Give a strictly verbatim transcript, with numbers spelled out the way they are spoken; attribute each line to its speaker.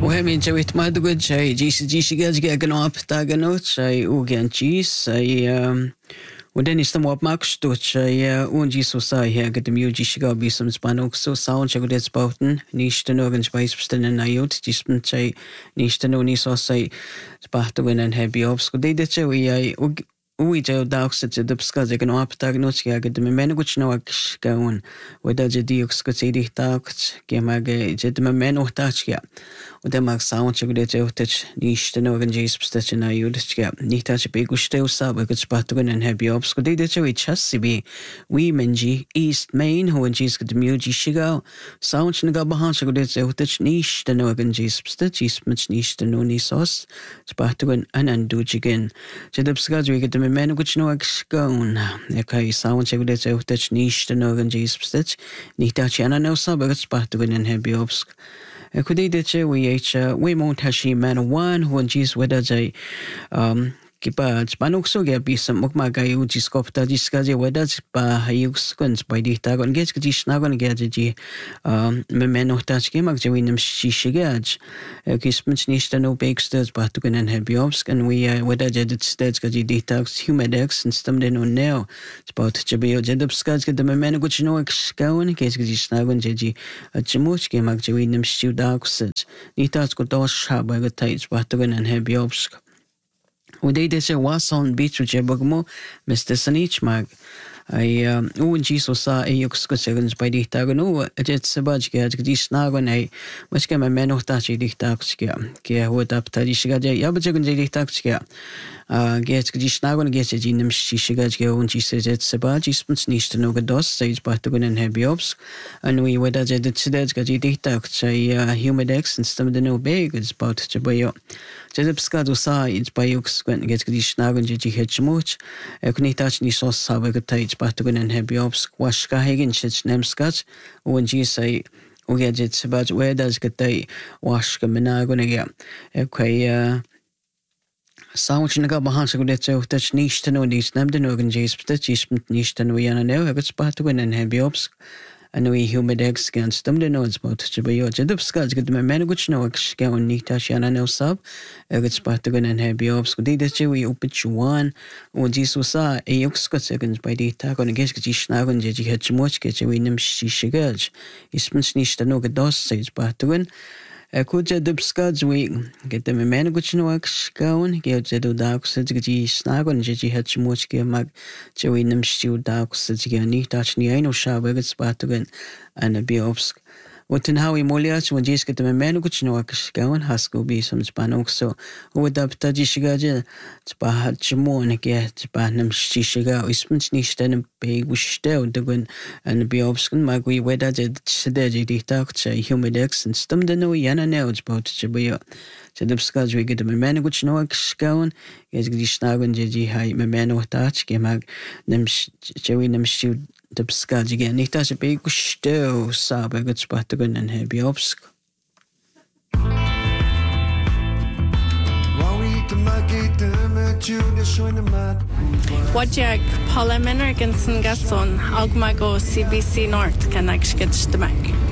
Speaker 1: Muhammed Jawit Madugud say Jesus Jesus gets get gan up taganot say ugan cheese say um when is the mob max to say un Jesus say here get the music shiga be some spanok so sound check this bouten nicht den organ space bestellen na jut dispen say nicht den ni so say spart when and heavy obs go de che we I we do dogs at the because they can up tagnot get the men which no going whether the diox go say the dogs gemage the men och touch ja und der mag sound check det ut nicht den organ Jesus bestellen na jut ja nicht touch be gusto sab go spart when and heavy obs go de che we just be we menji east main who and Jesus the music shiga sound go behind check det ut nicht den organ Jesus bestellen mit nicht den ni sauce spart when and do again the because we get the men which no gone okay sound check det ut nicht den organ Jesus bestellen nicht touch ana no sab go spart when and heavy obs could they che we h we mount hashi man one who and Jesus whether they um kipa spanok so ge bisa mukma ga yu jiskopta jiskaje whether pa hayux kuns by di tagon get ki snagon ge ji um me men noch das ge mag je in dem shishigaj kismens nicht no bakesters but to can have jobs and we whether je det states ge di tags humedex and stem den on now about to be je det skaj ge de men go chno skaun ge ji snagon je ji chmuch ge mag je in dem studax ni tas go dos shaba ge tais but to can have jobs و دی دچه واسون بیچو چه بگمو مست سنیچ ماگ ای اون چیزو سا ایوکس کسرنج bij die tagen o het sebaj ke het die snagon ای مش كمان ما نحتاج die tags ke ke هو تاب تدي شجاج يا بتجون die tags ke آه جت die snagon get je nem شجاج ke اون چیز het sebaj is nicht no gedos sage bij te kunnen heb jobs en we whether je dit sedaj ke die tags say humedex en stem de no big is about to be je hebt skadu sa is bij jux kun get die snagon je je het smoch ik niet touch niet zo sabe getait bij te kunnen heb jobs was ka hegen shit nem skats en je say o get it sebaj where does getai was ka menagon ge okay sound chinaga bahan se gudet so touch nicht no nicht nem den organ jes touch is nicht no yana no het spat when en heb jobs en we humedex against them the notes about to be your jed skats get me men which no ga on nicht yana no sub het spat when en heb jobs go de che we up it one und Jesus sa e yox skats against by the tag on gesk die schnagen je het chmoch ge we nem shishigaj is nicht no gedos says but when could je dubskats we get them men which no gaun ge je do dax ge snagon je het chmoch ge mag je we nem stu dax ge nicht touch ni ein o shabe get spatugen an a biobs Wat in how imolias when Jesus get the men which no gaun hasko be some spanok so wo da taji shigaje spa chmon ge spa nem shishiga ismens nicht den be gustel de an biobs mag we weda je sedeji di tak che humedex and stem de no yana nails about to be so the skaz we get the men which no gaun is ge snagen je ji hai me men och touch ge mag nem che we nem stu de skaj again nicht das be gusto sabe gut spart gönnen heb jobsk
Speaker 2: Wajak Paula Mennergensen Gasson Algmago C B C North Connect Sketch the Mac